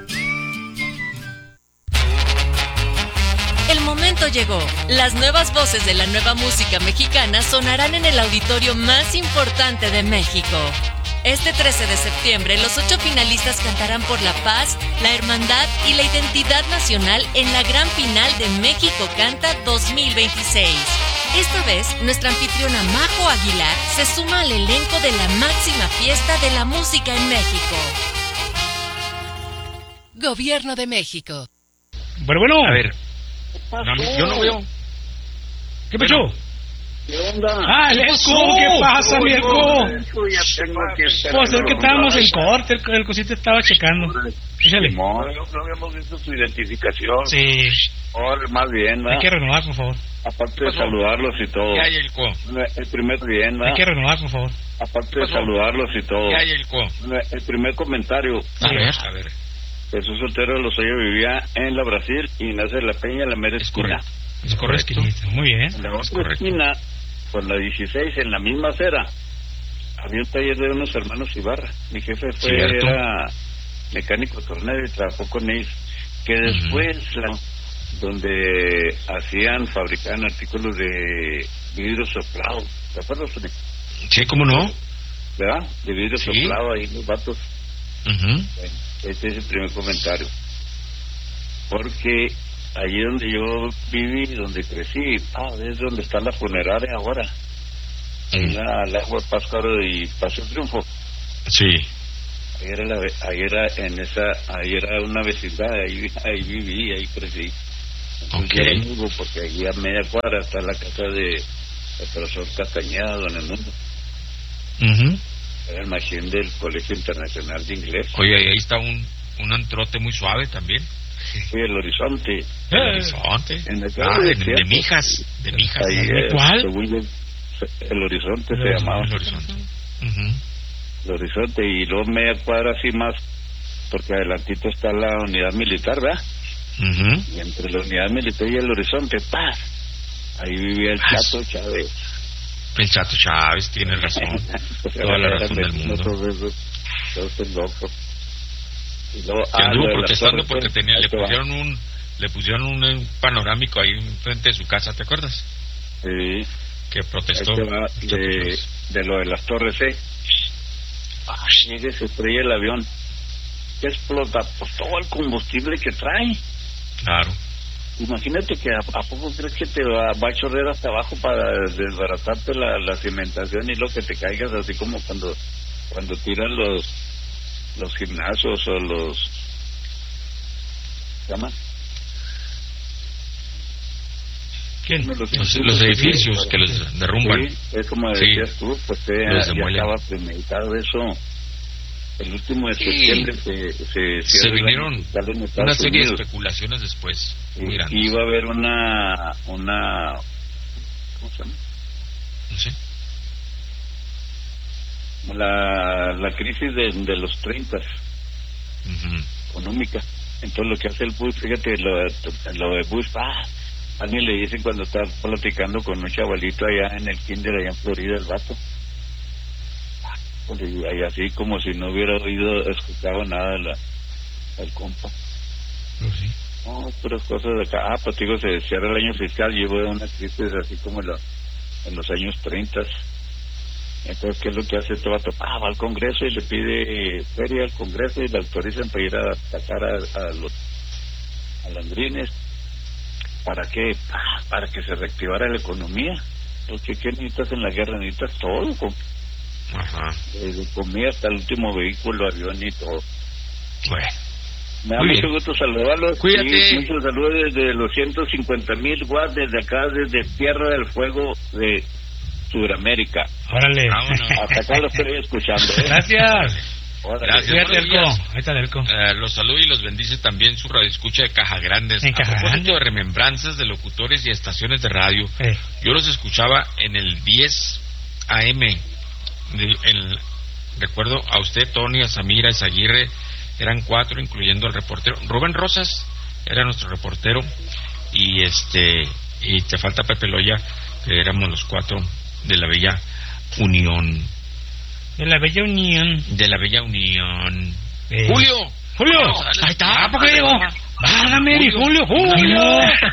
El momento llegó. Las nuevas voces de la nueva música mexicana sonarán en el auditorio más importante de México. Este trece de septiembre, los ocho finalistas cantarán por la paz, la hermandad y la identidad nacional en la gran final de México Canta dos mil veintiséis. Esta vez, nuestra anfitriona Majo Aguilar se suma al elenco de la máxima fiesta de la música en México. Gobierno de México. Bueno, bueno. A ver. No, yo no veo. ¿Qué pasó? Bueno. ¿Qué onda? Ah, el Esco, ¿qué pasa, mi Esco? Pues es que estábamos en corte, el, el cosito estaba checando. Fíjale. No, no habíamos visto su identificación. Sí. Oh, más bien, ¿no? Hay que renovar, por favor. Aparte de saludarlos y todo. ¿Qué hay, el co? El primer bien, ¿no? Hay que renovar, por favor. Aparte de saludarlos y todo. ¿Qué hay, el co? El primer comentario. A ver, a ver. Jesús Soltero de Lozoya vivía en la Brasil y nace en la Peña, la mera esquina. Es correcto. Muy bien. En la otra esquina, con la dieciséis, en la misma acera, había un taller de unos hermanos Ibarra. Mi jefe fue, ¿cierto? Era mecánico tornero y trabajó con ellos. Que después, uh-huh. la, donde hacían, fabricaban artículos de vidrio soplado. ¿Te acuerdas? Sí, ¿cómo no? ¿Verdad? De vidrio sí. soplado ahí, los vatos. Uh-huh. Bueno, este es el primer comentario. Porque allí donde yo viví, donde crecí, ah, es donde está la funeraria ahora. en la, la Agua Páscaro y Paseo Triunfo. Sí. Ahí era, la, ahí era en esa, ahí era una vecindad, ahí, ahí viví, ahí crecí. Entonces Okay. era amigo porque allí a media cuadra está la casa de el profesor Castañeda, don Edmundo. Uh-huh. Era el machín del Colegio Internacional de Inglés. Oye, ahí está un, un antrote muy suave también. Sí, el Horizonte. El Horizonte. En el Ah, de, de, de Mijas. De Mijas. ahí, ¿De eh, cuál? según yo, el Horizonte El se llamaba. El Horizonte. Uh-huh. El Horizonte, y luego media cuadra así más, porque adelantito está la unidad militar, ¿verdad? Uh-huh. Y entre la unidad militar y el Horizonte, ¡paz! Ahí vivía el Chato Chávez. El Chato Chávez, tiene razón. Toda la razón del mundo. Todo es loco. Y luego, Que ah, anduvo lo de las protestando torres, porque tenía, ahí le te va. pusieron un le pusieron un, un panorámico ahí frente de su casa, ¿te acuerdas? Sí. Que protestó. Ahí te va de, de lo de las torres, ¿eh? Ah, llegue, se estrella el avión. ¿Qué explota? Pues todo el combustible que trae. Claro. Imagínate que a, a poco crees que te va, va a chorrear hasta abajo para desbaratarte la, la cimentación y lo que te caigas, así como cuando cuando tiran los los gimnasios o los ¿se llama? ¿Quién? Los, Los, los edificios que los derrumban. Sí, es como Sí. decías tú, pues eh, Los ya demuelen. estaba premeditado eso. El último de Sí. septiembre se, se, Se cierra el vinieron año fiscal en Estados una serie Unidos. de especulaciones después. Sí, Muy grandes. y iba a haber una una ¿cómo se llama? No sé. La, la crisis de, de los treinta Uh-huh. económica. Entonces lo que hace el Bush, fíjate, lo, lo de Bush, ah, a mí le dicen cuando está platicando con un chavalito allá en el kinder, allá en Florida, el vato. Ah, y así como si no hubiera oído, escuchado nada la, el compa. Pues sí. No, otras cosas de acá. Ah, pues digo, se cierra el año fiscal, llevo una crisis así como en, la, en los años treinta. Entonces, ¿qué es lo que hace este vato? Ah, va al Congreso y le pide feria al Congreso y le autorizan para ir a atacar a, a los alandrines. ¿Para qué? Ah, para que se reactivara la economía. Porque ¿qué necesitas en la guerra? Necesitas todo. Com Ajá. Desde comida hasta el último vehículo, avión y todo. Bueno. Me da Muy mucho bien. gusto saludarlos. Cuídate. Y muchos saludos desde los ciento cincuenta mil watts, desde acá, desde Tierra del Fuego de Sudamérica. Órale. Hasta acá lo estoy escuchando. ¿eh? Gracias. Órale. Gracias. Cuídate, Buenos días. Elco. Ahí está el Elco. Eh, los saluda y los bendice también su radioescucha de Caja Grandes. En Caja A propósito Grande. de remembranzas de locutores y estaciones de radio, Eh. yo los escuchaba en el diez A M. De- el- recuerdo a usted, Tony, a Samira, a Isaguirre, eran cuatro, incluyendo el reportero. Rubén Rosas era nuestro reportero, y este y te falta Pepe Loya, que éramos los cuatro de la Bella Unión. De la Bella Unión. De la Bella Unión. Eh. ¡Julio! ¡Julio! Vamos a darle- Ahí está, ¿por qué Ah, llegó? ah, ¡Válgame, mi Julio! ¡Julio!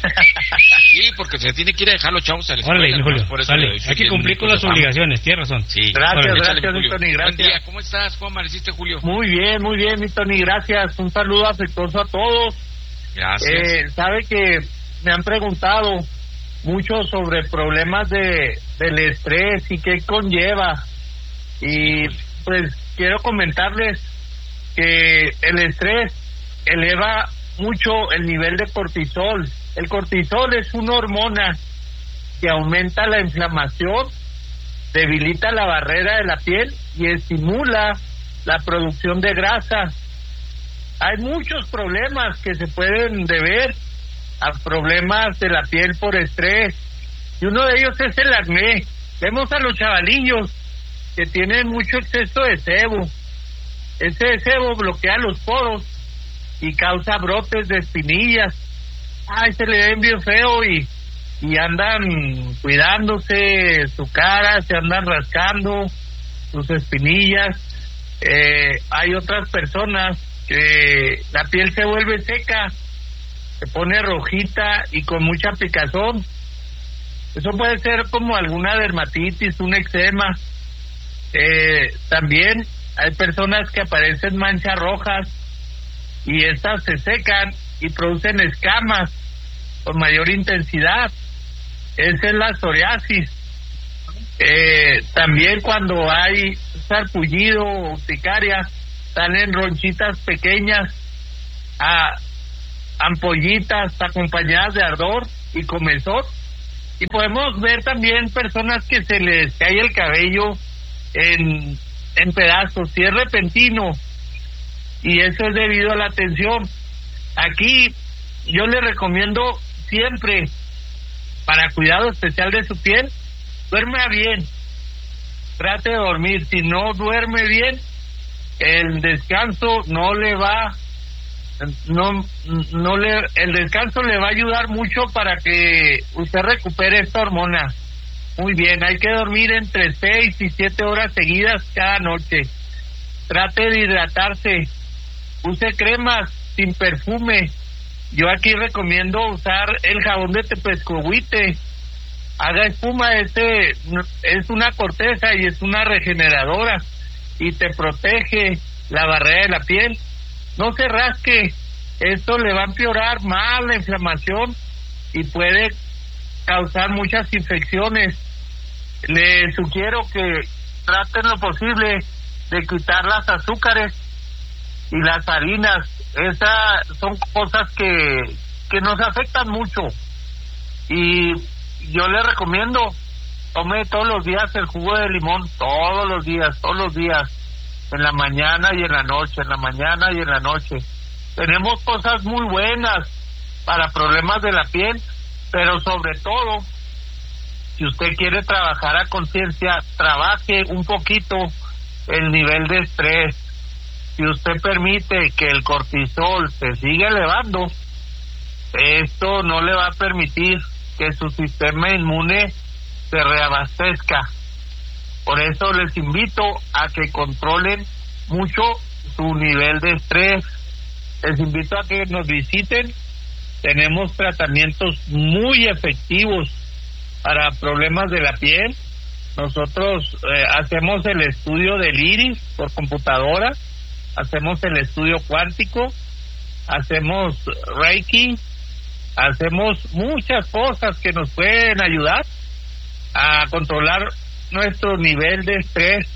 Sí, porque se tiene que ir a dejar los chavos a la escuela. Órale, mi Julio, nomás por eso dale. le doy sus Hay que diez cumplir con minutos las de fama. obligaciones, tienes razón. Sí. Gracias, Órale, gracias, échale, mi Julio. Tony, gracias. Buen día, ¿cómo estás? ¿Cómo amaneciste, Julio? Muy bien, muy bien, mi Tony, gracias. Un saludo afectuoso a todos. Gracias. Eh, sabe que me han preguntado mucho sobre problemas de del estrés y qué conlleva. Y pues quiero comentarles que el estrés eleva mucho el nivel de cortisol. El cortisol es una hormona que aumenta la inflamación, debilita la barrera de la piel y estimula la producción de grasa. Hay muchos problemas que se pueden deber a problemas de la piel por estrés, y uno de ellos es el acné. Vemos a los chavalillos que tienen mucho exceso de sebo. Ese sebo bloquea los poros y causa brotes de espinillas. Ay, se le ven bien feo y, y andan cuidándose su cara, se andan rascando sus espinillas. Eh, hay otras personas que la piel se vuelve seca, se pone rojita y con mucha picazón. Eso puede ser como alguna dermatitis, un eczema. Eh, también hay personas que aparecen manchas rojas y estas se secan y producen escamas con mayor intensidad. Esa es la psoriasis. Eh, también cuando hay sarpullido o urticaria, salen ronchitas pequeñas, a ampollitas acompañadas de ardor y comezón. Y podemos ver también personas que se les cae el cabello en, en pedazos, si es repentino, y eso es debido a la tensión. Aquí yo le recomiendo siempre, para cuidado especial de su piel, duerma bien, trate de dormir. Si no duerme bien, el descanso no le va, no, no le, el descanso le va a ayudar mucho para que usted recupere esta hormona. Muy bien, hay que dormir entre seis y siete horas seguidas cada noche. Trate de hidratarse, use cremas sin perfume. Yo aquí recomiendo usar el jabón de tepescohuite. Haga espuma, este es una corteza y es una regeneradora y te protege la barrera de la piel. No se rasque, esto le va a empeorar más la inflamación y puede causar muchas infecciones. Le sugiero que traten lo posible de quitar las azúcares y las harinas. Esas son cosas que, que nos afectan mucho, y yo le recomiendo tome todos los días el jugo de limón, todos los días, todos los días, en la mañana y en la noche, en la mañana y en la noche. Tenemos cosas muy buenas para problemas de la piel, pero sobre todo, si usted quiere trabajar a conciencia, trabaje un poquito el nivel de estrés. Si usted permite que el cortisol se siga elevando, esto no le va a permitir que su sistema inmune se reabastezca. Por eso les invito a que controlen mucho su nivel de estrés. Les invito a que nos visiten. Tenemos tratamientos muy efectivos para problemas de la piel. Nosotros eh, hacemos el estudio del iris por computadora, hacemos el estudio cuántico, hacemos Reiki, hacemos muchas cosas que nos pueden ayudar a controlar nuestro nivel de estrés,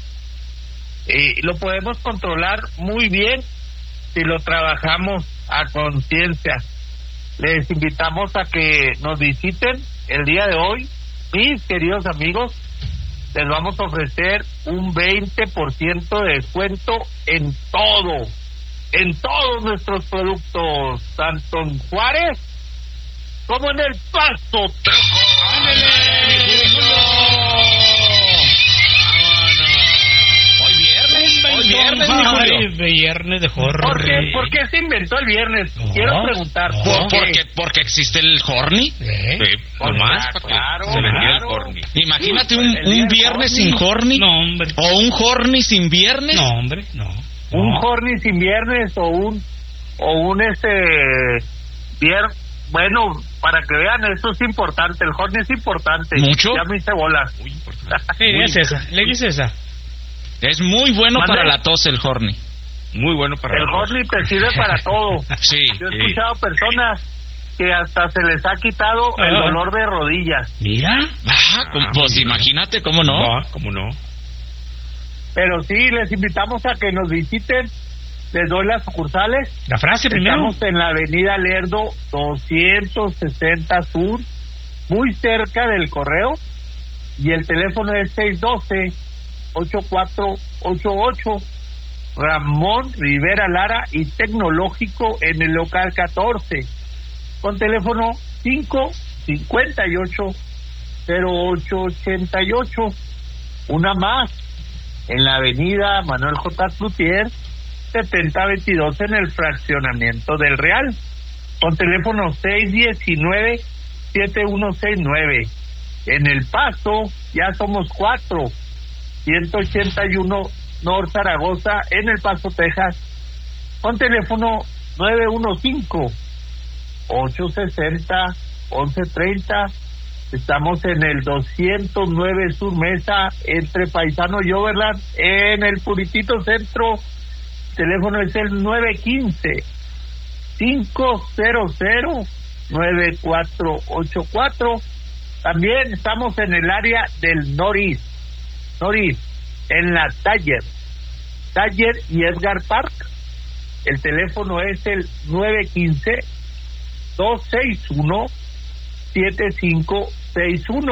y lo podemos controlar muy bien si lo trabajamos a conciencia. Les invitamos a que nos visiten el día de hoy, mis queridos amigos. Les vamos a ofrecer un veinte por ciento de descuento en todo, en todos nuestros productos, tanto en Juárez como en El Paso, Texas. Hoy viernes, mi Julio. Viernes de horror. ¿Por qué, ¿Por qué se inventó el viernes? No, Quiero preguntar. No, ¿por porque, porque existe el horny. ¿Eh? Sí, por más, claro, para que claro, se vendiera claro. el horny. Imagínate un, un viernes sin horny. No, hombre. O un horny sin viernes. No, hombre, no. Un no. horny sin viernes o un o un este viernes. Bueno, para que vean, eso es importante. El horny es importante. ¿Mucho? Ya me hice bolas. Muy importante. Sí, es esa. Le dice esa. Es muy bueno ¿Mande? para la tos el horny. Muy bueno para El la tos. horny te sirve para todo. Sí. Yo he sí. escuchado personas que hasta se les ha quitado el Ah. dolor de rodillas. Mira. Ah, com- pues imagínate, ¿cómo no? No, ¿cómo no? Pero sí, les invitamos a que nos visiten. Les doy las sucursales. La frase primero. Estamos en la avenida Lerdo doscientos sesenta Sur, muy cerca del correo. Y el teléfono es seis uno dos, ocho cuatro ocho ocho. Ramón Rivera Lara y Tecnológico en el local catorce. Con teléfono cinco cinco ocho cero ocho ochenta y ocho. Una más en la avenida Manuel J. Cloutier setenta veintidós en el fraccionamiento del Real, con teléfono seis uno nueve siete uno seis nueve. En El Paso ya somos cuatro, ciento ochenta y uno North Zaragoza en El Paso, Texas, con teléfono nueve uno cinco ocho seis cero once treinta. Estamos en el doscientos nueve Sur Mesa entre Paisano y Overland en el Puritito Centro. Teléfono es el nueve uno cinco cinco cero cero nueve cuatro ocho cuatro. También estamos en el área del Noreste, Nori, en la Taller, Taller y Edgar Park. El teléfono es el nueve uno cinco, dos seis uno, siete cinco seis uno.